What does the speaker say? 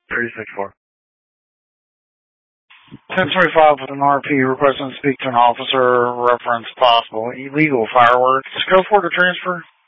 364. 1025 with an RP requesting to speak to an officer reference possible illegal fireworks. Go for the transfer.